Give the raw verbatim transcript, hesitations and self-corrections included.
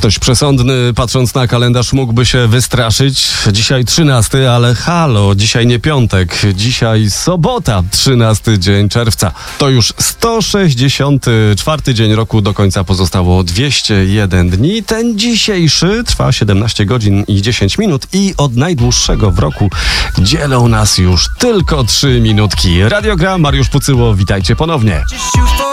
Ktoś przesądny, patrząc na kalendarz, mógłby się wystraszyć. Dzisiaj trzynasty, ale halo, dzisiaj nie piątek, dzisiaj sobota, trzynasty dzień czerwca. To już sto sześćdziesiąty czwarty dzień roku, do końca pozostało dwieście jeden dni. Ten dzisiejszy trwa siedemnaście godzin i dziesięć minut i od najdłuższego w roku dzielą nas już tylko trzy minutki. Radiogram, Mariusz Pucyło, witajcie ponownie.